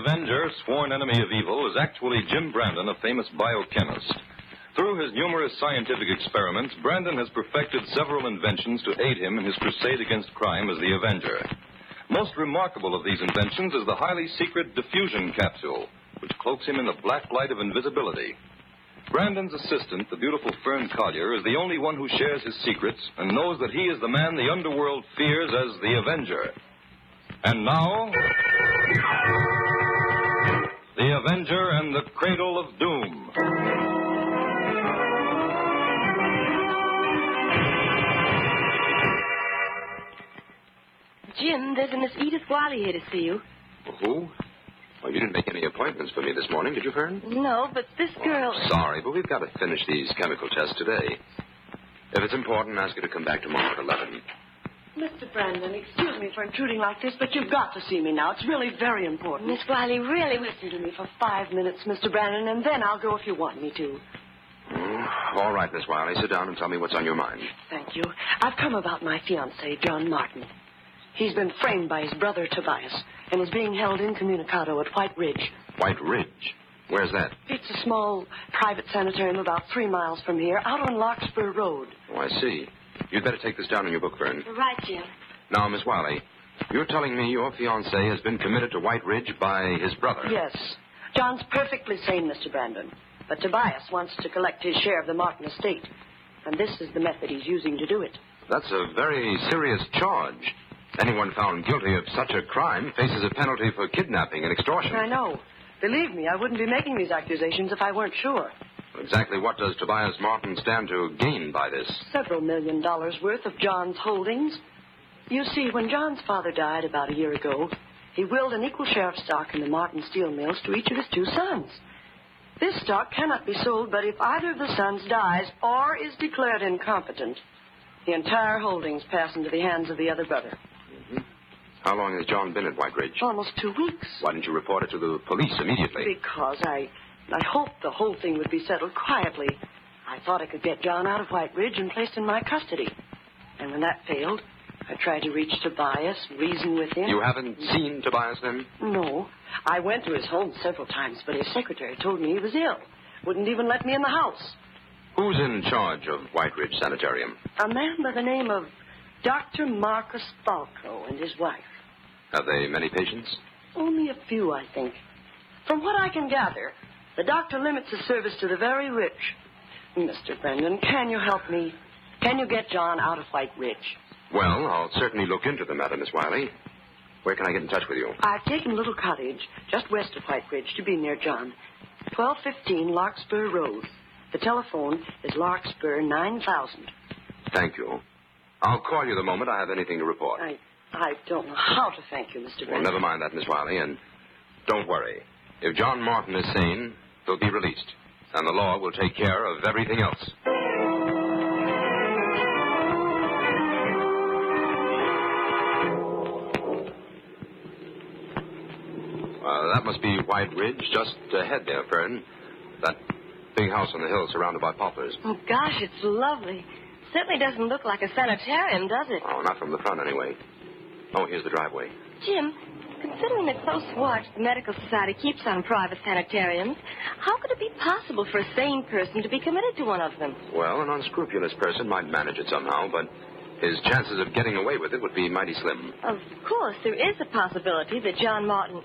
Avenger, sworn enemy of evil, is actually Jim Brandon, a famous biochemist. Through his numerous scientific experiments, Brandon has perfected several inventions to aid him in his crusade against crime as the Avenger. Most remarkable of these inventions is the highly secret diffusion capsule, which cloaks him in the black light of invisibility. Brandon's assistant, the beautiful Fern Collier, is the only one who shares his secrets and knows that he is the man the underworld fears as the Avenger. And now, The Avenger and the Cradle of Doom. Jim, there's a Miss Edith Wiley here to see you. Who? Well, you didn't make any appointments for me this morning, did you, Fern? No, but this girl... Oh, sorry, but we've got to finish these chemical tests today. If it's important, ask her to come back tomorrow at 11. Mr. Brandon, excuse me for intruding like this, but you've got to see me now. It's really very important. Miss Wiley, really... Listen to me for 5 minutes, Mr. Brandon, and then I'll go if you want me to. All right, Miss Wiley, sit down and tell me what's on your mind. Thank you. I've come about my fiancé, John Martin. He's been framed by his brother, Tobias, and is being held incommunicado at White Ridge. White Ridge? Where's that? It's a small private sanitarium about 3 miles from here, out on Larkspur Road. Oh, I see. You'd better take this down in your book, Fern. Right, Jim. Now, Miss Wiley, you're telling me your fiancé has been committed to White Ridge by his brother? Yes. John's perfectly sane, Mr. Brandon. But Tobias wants to collect his share of the Martin estate. And this is the method he's using to do it. That's a very serious charge. Anyone found guilty of such a crime faces a penalty for kidnapping and extortion. I know. Believe me, I wouldn't be making these accusations if I weren't sure. Exactly what does Tobias Martin stand to gain by this? Several $1 million worth of John's holdings. You see, when John's father died about a year ago, he willed an equal share of stock in the Martin steel mills to each of his 2 sons. This stock cannot be sold, but if either of the sons dies or is declared incompetent, the entire holdings pass into the hands of the other brother. How long has John been at White Ridge? Almost 2 weeks. Why didn't you report it to the police immediately? Because I hoped the whole thing would be settled quietly. I thought I could get John out of White Ridge and placed in my custody. And when that failed, I tried to reach Tobias, reason with him. You haven't seen Tobias then? No. I went to his home several times, but his secretary told me he was ill. Wouldn't even let me in the house. Who's in charge of White Ridge Sanitarium? A man by the name of Dr. Marcus Falco and his wife. Have they many patients? Only a few, I think. From what I can gather, the doctor limits his service to the very rich. Mr. Brendan, can you help me? Can you get John out of White Ridge? Well, I'll certainly look into the matter, Miss Wiley. Where can I get in touch with you? I've taken a little cottage just west of White Ridge to be near John. 1215 Larkspur Road. The telephone is Larkspur 9000. Thank you. I'll call you the moment I have anything to report. I don't know how to thank you, Mr. Brendan. Well, never mind that, Miss Wiley, and don't worry. If John Martin is sane, he'll be released, and the law will take care of everything else. That must be White Ridge, just ahead there, Fern. That big house on the hill surrounded by poplars. Oh, gosh, it's lovely. Certainly doesn't look like a sanitarium, does it? Oh, not from the front, anyway. Oh, here's the driveway. Jim, considering the close watch the Medical Society keeps on private sanitariums, how could it be possible for a sane person to be committed to one of them? Well, an unscrupulous person might manage it somehow, but his chances of getting away with it would be mighty slim. Of course, there is a possibility that John Martin